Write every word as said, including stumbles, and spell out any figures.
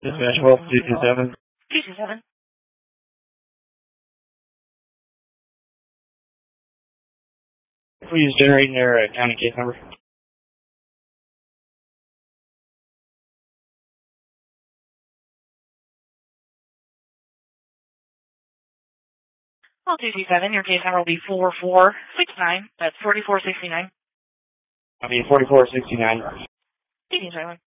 Dispatch twelve two two seven. two two seven. Please generate their uh, county case number. Well, two two seven, your case number will be four four six nine. That's forty-four sixty-nine. I'll be forty-four sixty-nine. two two seven.